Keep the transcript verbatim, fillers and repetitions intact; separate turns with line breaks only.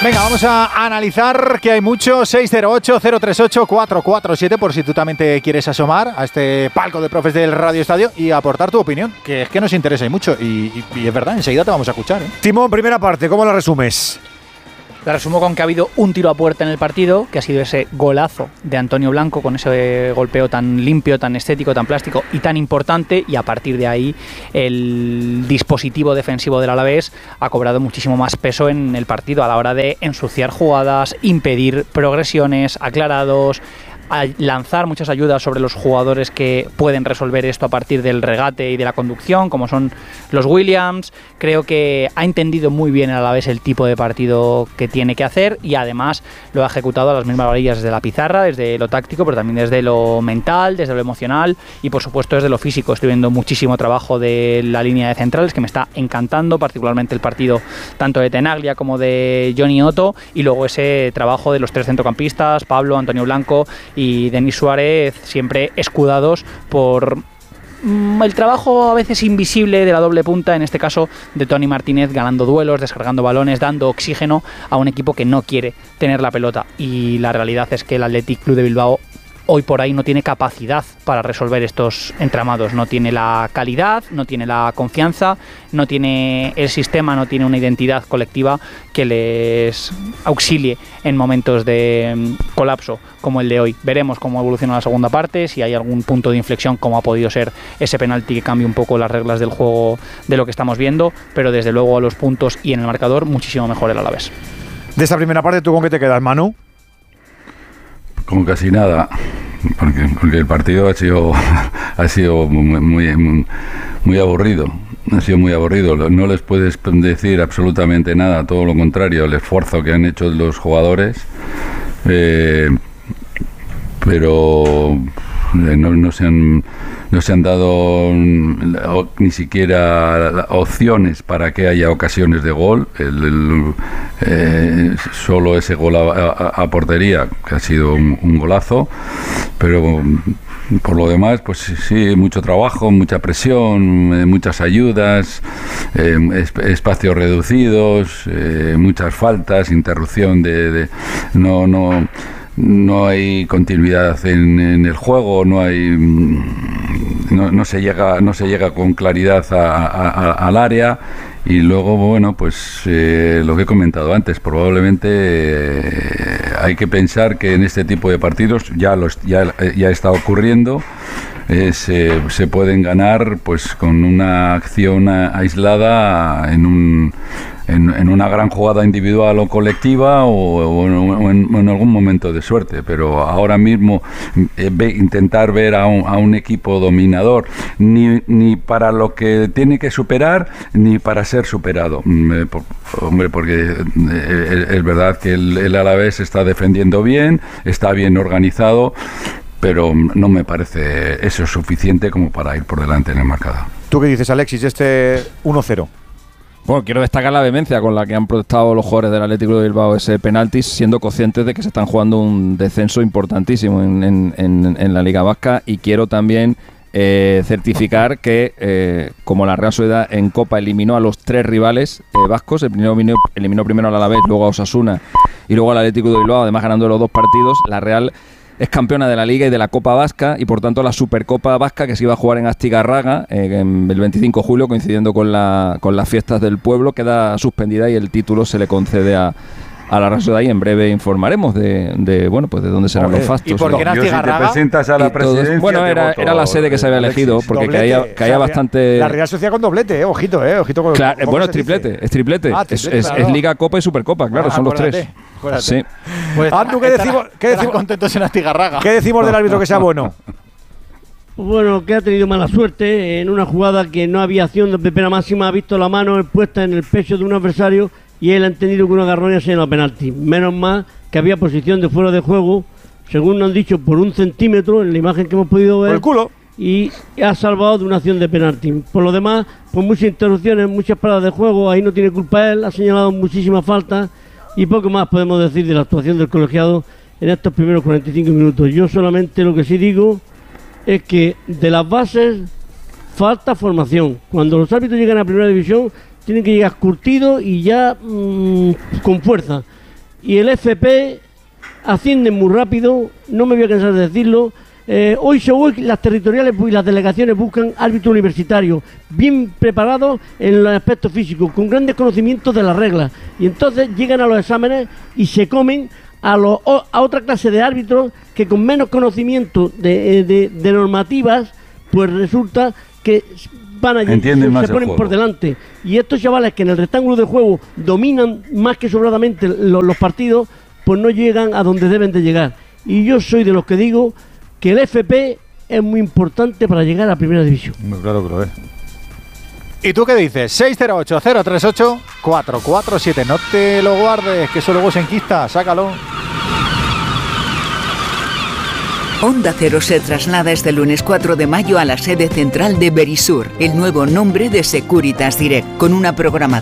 Venga, vamos a analizar, que hay mucho. Seis cero ocho, cero tres ocho, cuatro cuatro siete, por si tú también te quieres asomar a este palco de profes del Radio Estadio y aportar tu opinión, que es que nos interesa y mucho. Y, y, y es verdad, enseguida te vamos a escuchar, ¿eh?
Timón, primera parte, ¿cómo la resumes?
La resumo con que ha habido un tiro a puerta en el partido, que ha sido ese golazo de Antonio Blanco, con ese golpeo tan limpio, tan estético, tan plástico y tan importante, y a partir de ahí el dispositivo defensivo del Alavés ha cobrado muchísimo más peso en el partido a la hora de ensuciar jugadas, impedir progresiones, aclarados, a lanzar muchas ayudas sobre los jugadores que pueden resolver esto a partir del regate y de la conducción, como son los Williams. Creo que ha entendido muy bien a la vez el tipo de partido que tiene que hacer, y además lo ha ejecutado a las mismas varillas desde la pizarra, desde lo táctico, pero también desde lo mental, desde lo emocional y por supuesto desde lo físico. Estoy viendo muchísimo trabajo de la línea de centrales, que me está encantando, particularmente el partido tanto de Tenaglia como de Johnny Otto, y luego ese trabajo de los tres centrocampistas, Pablo, Antonio Blanco y Denis Suárez, siempre escudados por mm, el trabajo a veces invisible de la doble punta, en este caso de Tony Martínez, ganando duelos, descargando balones, dando oxígeno a un equipo que no quiere tener la pelota. Y la realidad es que el Athletic Club de Bilbao hoy por ahí no tiene capacidad para resolver estos entramados, no tiene la calidad, no tiene la confianza, no tiene el sistema, no tiene una identidad colectiva que les auxilie en momentos de colapso como el de hoy. Veremos cómo evoluciona la segunda parte, si hay algún punto de inflexión, como ha podido ser ese penalti que cambie un poco las reglas del juego de lo que estamos viendo, pero desde luego a los puntos y en el marcador muchísimo mejor el Alavés.
De esta primera parte, ¿tú con qué te quedas, Manu?
Con casi nada, porque, porque el partido ha sido ha sido muy, muy, muy aburrido, ha sido muy aburrido. No les puedes decir absolutamente nada, todo lo contrario, el esfuerzo que han hecho los jugadores, eh, pero no, no se han no se han dado ni siquiera opciones para que haya ocasiones de gol. El, el, eh, solo ese gol a, a, a portería, que ha sido un, un golazo, pero por lo demás, pues sí, mucho trabajo, mucha presión, eh, muchas ayudas, eh, esp- espacios reducidos, eh, muchas faltas, interrupción de, de no no no hay continuidad en, en el juego, no hay no, no se llega no se llega con claridad a, a, a, al área. Y luego, bueno, pues eh, lo que he comentado antes, probablemente eh, hay que pensar que en este tipo de partidos ya los ya, ya está ocurriendo. Eh, se, se pueden ganar pues con una acción aislada en un en, en una gran jugada individual o colectiva, o, o, en, o, en, o en algún momento de suerte, pero ahora mismo eh, ve, intentar ver a un, a un equipo dominador ni, ni para lo que tiene que superar ni para ser superado, eh, por, hombre, porque eh, es verdad que el, el Alavés está defendiendo bien, está bien organizado, pero no me parece eso suficiente como para ir por delante en el marcador.
¿Tú qué dices, Alexis, este uno cero?
Bueno, quiero destacar la vehemencia con la que han protestado los jugadores del Atlético de Bilbao ese penalti, siendo conscientes de que se están jugando un descenso importantísimo en, en, en, en la Liga Vasca, y quiero también eh, certificar que, eh, como la Real Sociedad en Copa eliminó a los tres rivales eh, vascos, el primero eliminó, eliminó primero al Alavés, luego a Osasuna y luego al Atlético de Bilbao, además ganando los dos partidos, la Real es campeona de la Liga y de la Copa Vasca, y por tanto la Supercopa Vasca, que se iba a jugar en Astigarraga eh, en el veinticinco de julio, coincidiendo con la con las fiestas del pueblo, queda suspendida y el título se le concede a, a la Real Sociedad, y en breve informaremos de, de bueno pues de dónde serán
Joder.
los fastos.
¿Y por qué en
Yo, si te
Astigarraga?
presentas a la presidencia,
Bueno,
te
era,
voto,
era la sede que se había
Alexis.
elegido, porque
Doblete.
caía, caía
O sea,
bastante...
La Real Sociedad con doblete, eh, ojito, eh, ojito con...
Claro,
¿cómo
bueno,
se
es triplete,
dice?
es triplete,
Ah,
es,
triplete,
es,
claro.
es Liga, Copa y Supercopa, claro,
Ah,
son los
acuérdate,
tres.
acuérdate.
Sí.
Pues
Andu, ¿qué
estarán-
decimos- qué
estarán
decimos-
contentos en Astigarraga.
¿Qué decimos del árbitro que sea bueno?
Bueno, que ha tenido mala suerte en una jugada que no había acción de pena máxima, ha visto la mano puesta en el pecho de un adversario y él ha entendido que una garroña se llama penalti. Menos mal que había posición de fuera de juego, según nos han dicho, por un centímetro en la imagen que hemos podido ver.
Por el culo.
Y ha salvado de una acción de penalti. Por lo demás, pues muchas interrupciones, muchas paradas de juego, ahí no tiene culpa él, ha señalado muchísimas faltas y poco más podemos decir de la actuación del colegiado en estos primeros cuarenta y cinco minutos. Yo solamente lo que sí digo es que de las bases falta formación. Cuando los árbitros llegan a primera división tienen que llegar curtidos y ya mmm, con fuerza. y el F P ascienden muy rápido, no me voy a cansar de decirlo. Eh, hoy se hoy las territoriales y las delegaciones buscan árbitros universitarios bien preparados en los aspectos físicos, con grandes conocimientos de las reglas, y entonces llegan a los exámenes y se comen a, los, a otra clase de árbitros que con menos conocimiento de, de, de normativas, pues resulta que van allí, se, se ponen por delante. Y estos chavales que en el rectángulo de juego dominan más que sobradamente los, los partidos, pues no llegan a donde deben de llegar. Y yo soy de los que digo que el F P es muy importante para llegar a Primera División.
Muy claro que lo es.
¿Y tú qué dices? seis cero ocho, cero tres ocho, cuatro cuatro siete. No te lo guardes, que eso luego se enquista. Sácalo.
Onda Cero se traslada este lunes cuatro de mayo a la sede central de Verisur, el nuevo nombre de Securitas Direct, con una programación